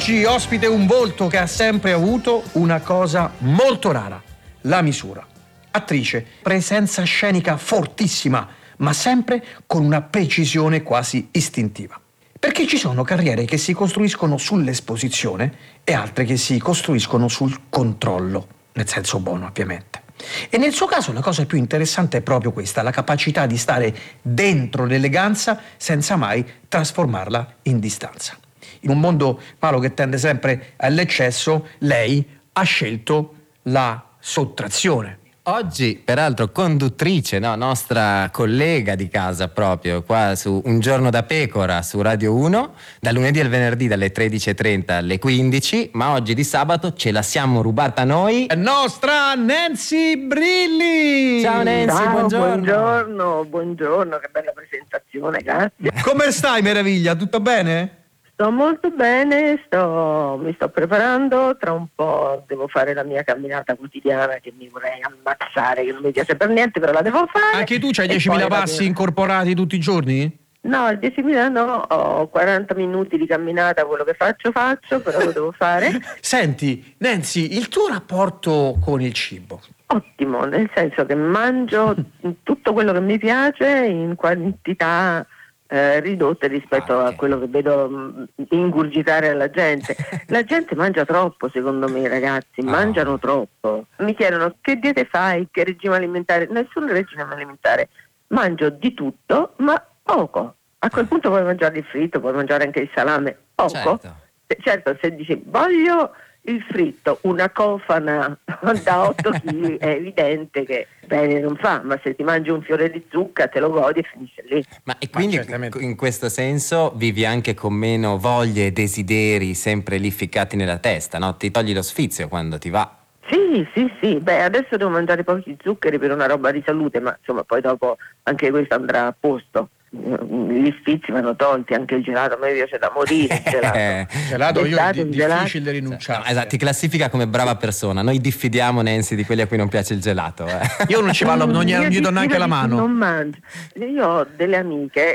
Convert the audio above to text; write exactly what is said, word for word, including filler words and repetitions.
Oggi ospite un volto che ha sempre avuto una cosa molto rara, la misura. Attrice, presenza scenica fortissima, ma sempre con una precisione quasi istintiva. Perché ci sono carriere che si costruiscono sull'esposizione e altre che si costruiscono sul controllo, nel senso buono ovviamente. E nel suo caso la cosa più interessante è proprio questa, la capacità di stare dentro l'eleganza senza mai trasformarla in distanza. In un mondo, Paolo, che tende sempre all'eccesso, lei ha scelto la sottrazione. Oggi, peraltro, conduttrice, no? Nostra collega di casa proprio, qua su Un Giorno da Pecora su Radio uno, dal lunedì al venerdì dalle tredici e trenta alle quindici, ma oggi di sabato ce la siamo rubata noi. È nostra Nancy Brilli! Ciao Nancy, Ciao, buongiorno. buongiorno, buongiorno, che bella presentazione, grazie. Come stai, meraviglia? Tutto bene? Sto molto bene, sto, mi sto preparando, tra un po' devo fare la mia camminata quotidiana che mi vorrei ammazzare, che non mi piace per niente, però la devo fare. Anche tu c'hai E diecimila poi passi vado- incorporati tutti i giorni? No, diecimila no, ho quaranta minuti di camminata, quello che faccio faccio, però lo devo fare. Senti, Nancy, il tuo rapporto con il cibo? Ottimo, nel senso che mangio tutto quello che mi piace in quantità eh, ridotte rispetto Ah, ok. a quello che vedo mh, ingurgitare alla gente. La gente mangia troppo, secondo me, ragazzi, Ah. mangiano troppo. Mi chiedono che diete fai, che regime alimentare. Nessun regime alimentare. Mangio di tutto, ma poco. A quel punto puoi mangiare il fritto, puoi mangiare anche il salame, poco. Certo. Se- Certo, se dici voglio il fritto, una cofana da otto chili, è evidente che bene non fa, ma se ti mangi un fiore di zucca te lo godi e finisce lì. Ma e quindi certamente. in questo senso vivi anche con meno voglie e desideri sempre lì ficcati nella testa, no? Ti togli lo sfizio quando ti va. Sì, sì, sì, beh adesso devo mangiare pochi zuccheri per una roba di salute, ma insomma poi dopo anche questo andrà a posto. Gli sfizi vanno tolti, anche il gelato, a me piace da morire il gelato. Eh, Gelato io D'estate è un di- gelato. difficile rinunciare. no, esatto, ti classifica come brava persona. Noi diffidiamo Nancy di quelli a cui non piace il gelato. eh. Io non ci vado, non gli, Io non gli do di- neanche io la di- mano. Non mangio. Io ho delle amiche